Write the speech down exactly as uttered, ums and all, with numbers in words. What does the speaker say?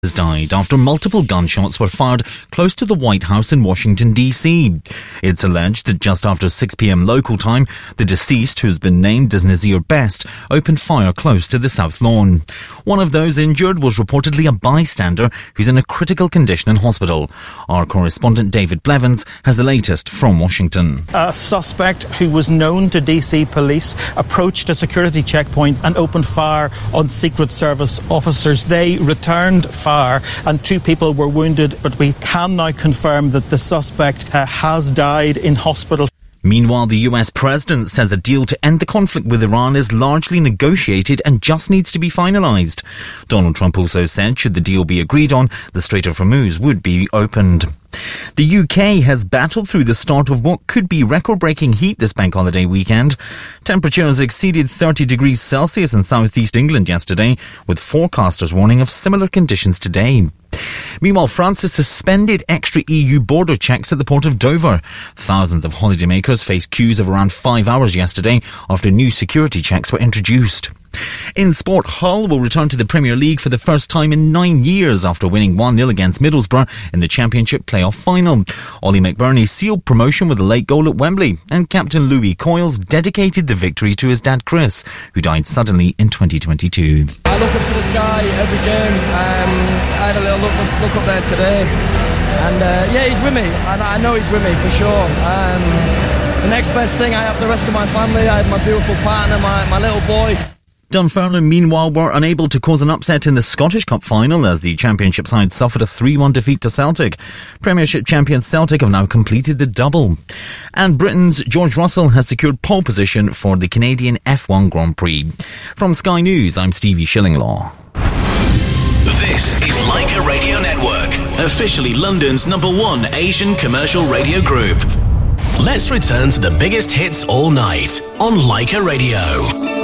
has died after multiple gunshots were fired close to the White House in Washington, D C. It's alleged that just after six p.m. local time, the deceased, who's been named as Nazir Best, opened fire close to the South Lawn. One of those injured was reportedly a bystander who's in a critical condition in hospital. Our correspondent David Blevins has the latest from Washington. A suspect who was known to D C police approached a security checkpoint and opened fire on Secret Service officers. They returned fire and two people were wounded, but we can now confirm that the suspect uh, has died in hospital. Meanwhile, the U S president says a deal to end the conflict with Iran is largely negotiated and just needs to be finalised. Donald Trump also said should the deal be agreed on, the Strait of Hormuz would be opened. The U K has battled through the start of what could be record-breaking heat this bank holiday weekend. Temperatures exceeded thirty degrees Celsius in southeast England yesterday, with forecasters warning of similar conditions today. Meanwhile, France has suspended extra E U border checks at the port of Dover. Thousands of holidaymakers faced queues of around five hours yesterday after new security checks were introduced. In sport, Hull will return to the Premier League for the first time in nine years after winning one nil against Middlesbrough in the Championship playoff final. Ollie McBurney sealed promotion with a late goal at Wembley, and captain Louis Coyles dedicated the victory to his dad Chris, who died suddenly in twenty twenty-two. I look up to the sky every game. Um, I had a little look, look up there today, and uh, yeah, he's with me, and I know he's with me for sure. Um, the next best thing, I have the rest of my family. I have my beautiful partner, my, my little boy. Dunfermline, meanwhile, were unable to cause an upset in the Scottish Cup final as the Championship side suffered a three one defeat to Celtic. Premiership champions Celtic have now completed the double. And Britain's George Russell has secured pole position for the Canadian F one Grand Prix. From Sky News, I'm Stevie Shillinglaw. This is Leica Radio Network, officially London's number one Asian commercial radio group. Let's return to the biggest hits all night on Leica Radio.